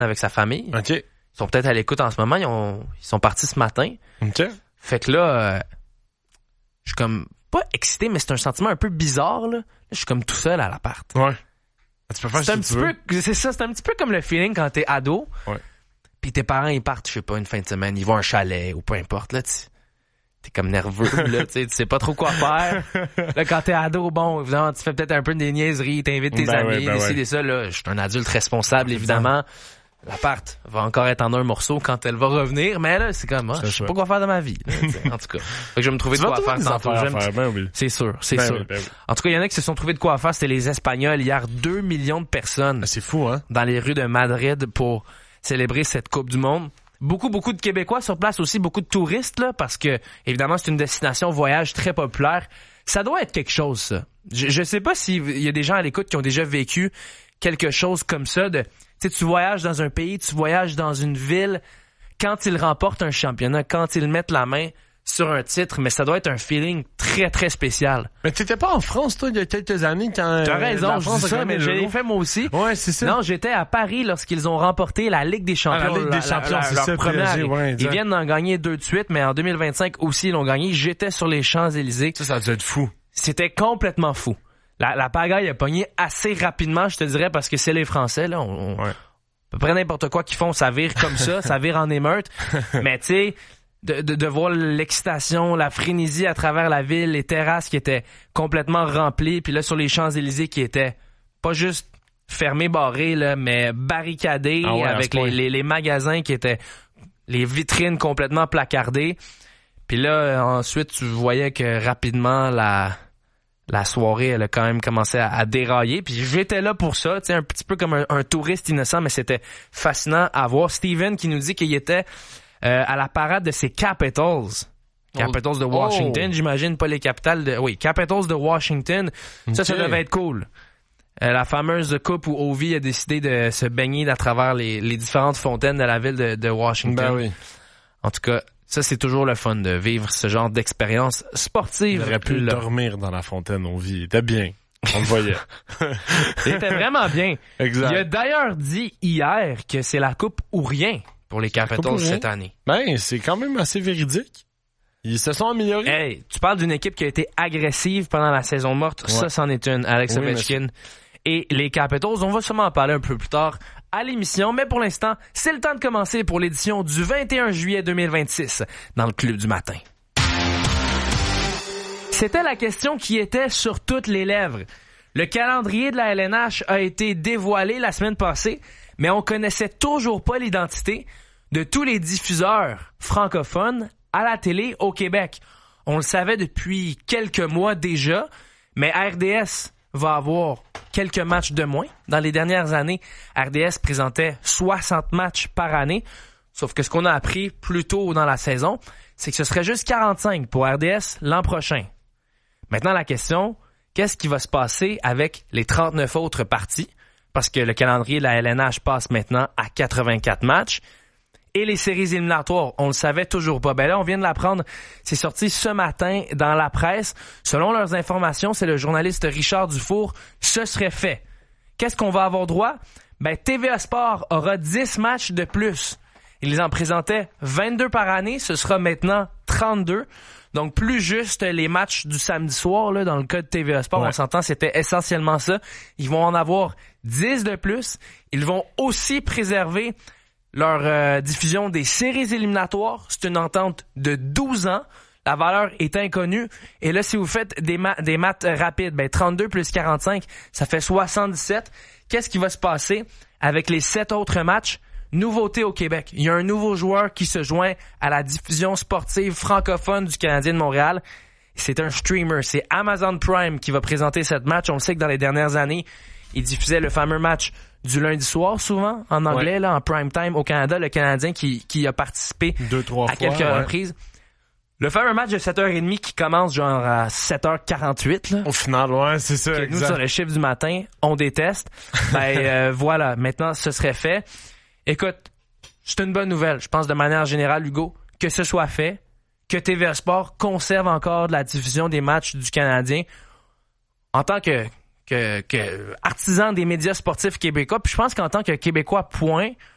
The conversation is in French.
avec sa famille. OK. Ils sont peut-être à l'écoute en ce moment. Ils sont partis ce matin. OK. Fait que là, je suis comme pas excité, mais c'est un sentiment un peu bizarre. Là. Je suis comme tout seul à l'appart. Ouais. Tu peux faire C'est un petit peu, c'est ça, c'est un petit peu comme le feeling quand t'es ado. Ouais. Puis tes parents ils partent, je sais pas, une fin de semaine, ils vont à un chalet ou peu importe là. T'es comme nerveux, là, tu sais pas trop quoi faire. Là, quand t'es ado, bon, évidemment, tu fais peut-être un peu des niaiseries, t'invites tes amis, décider ça, là. Je suis un adulte responsable, évidemment. L'appart va encore être en un morceau quand elle va revenir, mais là, c'est comme, je sais pas quoi faire de ma vie, là, en tout cas. Fait que je vais me trouver de quoi faire tantôt. Oui. C'est sûr. Oui. En tout cas, il y en a qui se sont trouvés de quoi faire, c'était les Espagnols. Hier, 2 millions de personnes. C'est fou, hein? Dans les rues de Madrid pour célébrer cette Coupe du Monde. Beaucoup de Québécois sur place aussi, beaucoup de touristes, là, parce que, évidemment, c'est une destination voyage très populaire. Ça doit être quelque chose, ça. Je sais pas s'il y a des gens à l'écoute qui ont déjà vécu quelque chose comme ça de, tu sais, tu voyages dans un pays, tu voyages dans une ville, quand ils remportent un championnat, quand ils mettent la main sur un titre, mais ça doit être un feeling très, très spécial. Mais t'étais pas en France, toi, il y a quelques années, quand... T'as raison, je dis ça, mais je l'ai fait moi aussi. Ouais, c'est ça. Non, j'étais à Paris lorsqu'ils ont remporté la Ligue des Champions. La Ligue des Champions, c'est leur ça, première. PSG, ouais, ils viennent d'en gagner 2 de suite, mais en 2025 aussi, ils l'ont gagné. J'étais sur les Champs-Élysées. Ça a dû être fou. C'était complètement fou. La pagaille a pogné assez rapidement, je te dirais, parce que c'est les Français, là. Ouais. À peu près n'importe quoi qu'ils font, ça vire comme ça, ça vire en émeute. Mais tu sais, de voir l'excitation, la frénésie à travers la ville, les terrasses qui étaient complètement remplies, puis là sur les Champs-Élysées qui étaient pas juste fermés, barrés, là, mais barricadés, avec les magasins qui étaient, les vitrines complètement placardées. Puis là, ensuite, tu voyais que rapidement la soirée, elle a quand même commencé à dérailler. Puis j'étais là pour ça, tu sais, un petit peu comme un touriste innocent, mais c'était fascinant à voir. Steven qui nous dit qu'il était à la parade de ses Capitals. Capitals de Washington, j'imagine, pas les capitales de... Oui, Capitals de Washington. Okay. Ça devait être cool. La fameuse coupe où Ovi a décidé de se baigner à travers les différentes fontaines de la ville de Washington. Ben oui. En tout cas, ça, c'est toujours le fun de vivre ce genre d'expérience sportive. Il aurait pu dormir dans la fontaine, Ovi. Il était bien. On le voyait. Il était vraiment bien. Exact. Il a d'ailleurs dit hier que c'est la coupe ou rien pour les Capitals cette année. Ben, c'est quand même assez véridique. Ils se sont améliorés. Hey, tu parles d'une équipe qui a été agressive pendant la saison morte. Ouais. Ça, c'en est une. Alex Ovechkin et les Capitals. On va sûrement en parler un peu plus tard à l'émission. Mais pour l'instant, c'est le temps de commencer pour l'édition du 21 juillet 2026 dans le Club du matin. C'était la question qui était sur toutes les lèvres. Le calendrier de la LNH a été dévoilé la semaine passée, mais on connaissait toujours pas l'identité de tous les diffuseurs francophones à la télé au Québec. On le savait depuis quelques mois déjà, mais RDS va avoir quelques matchs de moins. Dans les dernières années, RDS présentait 60 matchs par année, sauf que ce qu'on a appris plus tôt dans la saison, c'est que ce serait juste 45 pour RDS l'an prochain. Maintenant, la question, qu'est-ce qui va se passer avec les 39 autres parties? Parce que le calendrier de la LNH passe maintenant à 84 matchs. Et les séries éliminatoires, on le savait toujours pas. Ben là, on vient de l'apprendre. C'est sorti ce matin dans la presse. Selon leurs informations, c'est le journaliste Richard Dufour. Ce serait fait. Qu'est-ce qu'on va avoir droit? Ben, TVA Sport aura 10 matchs de plus. Ils en présentaient 22 par année. Ce sera maintenant 32. Donc, plus juste les matchs du samedi soir, là, dans le cas de TVA Sport, on s'entend, c'était essentiellement ça. Ils vont en avoir 10 de plus. Ils vont aussi préserver leur diffusion des séries éliminatoires. C'est une entente de 12 ans. La valeur est inconnue. Et là, si vous faites des maths rapides, ben 32 plus 45, ça fait 77. Qu'est-ce qui va se passer avec les 7 autres matchs? Nouveauté au Québec. Il y a un nouveau joueur qui se joint à la diffusion sportive francophone du Canadien de Montréal. C'est un streamer. C'est Amazon Prime qui va présenter cette match. On le sait que dans les dernières années, il diffusait le fameux match du lundi soir, souvent, en anglais, là, en prime time au Canada. Le Canadien qui a participé 2-3 à quelques reprises. Le fameux match de 7h30 qui commence genre à 7h48. Là. Au final, c'est ça. Que nous, sur le chiffre du matin, on déteste. Ben voilà, maintenant, ce serait fait. Écoute, c'est une bonne nouvelle. Je pense de manière générale, Hugo, que ce soit fait, que TVA Sport conserve encore de la diffusion des matchs du Canadien en tant que artisan des médias sportifs québécois. Puis je pense qu'en tant que Québécois, point,